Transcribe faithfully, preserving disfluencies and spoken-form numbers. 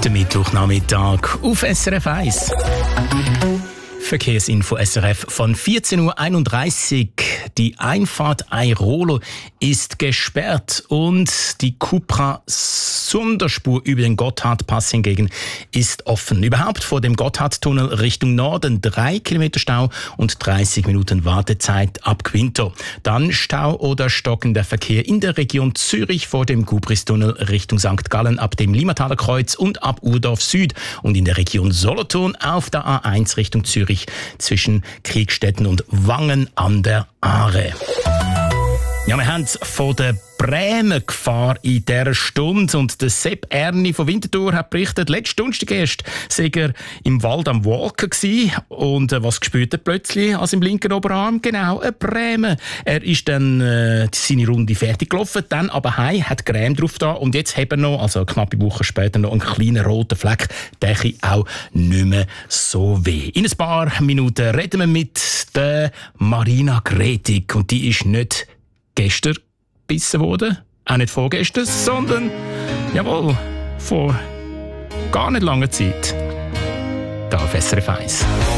Der Mittwochnachmittag auf S R F eins. Verkehrsinfo S R F von vierzehn Uhr einunddreißig. Die Einfahrt Airolo ist gesperrt und die Cupra-Sonderspur über den Gotthardpass hingegen ist offen. Überhaupt vor dem Gotthardtunnel Richtung Norden drei Kilometer Stau und dreißig Minuten Wartezeit ab Quinto. Dann Stau oder stockender Verkehr in der Region Zürich vor dem Gubristunnel Richtung Sankt Gallen ab dem Limmataler Kreuz und ab Urdorf Süd und in der Region Solothurn auf der A eins Richtung Zürich zwischen Kriegstetten und Wangen an der Aare. Ja, wir haben von der Bremen-Gefahr in dieser Stunde und der Sepp Erni von Winterthur hat berichtet, letzten Donnerstag erst sei er im Wald am Walken gewesen und äh, was gespürt er plötzlich als im linken Oberarm? Genau, ein Bremen. Er ist dann äh, seine Runde fertig gelaufen, dann aber heim, hat Creme drauf da und jetzt hat er noch, also eine knappe Woche später, noch einen kleinen roten Fleck, der auch nicht mehr so weh. In ein paar Minuten reden wir mit der Marina Gretig und die ist nicht gestern gebissen worden, auch nicht vorgestern, sondern, jawohl, vor gar nicht langer Zeit. Da auf S R F eins.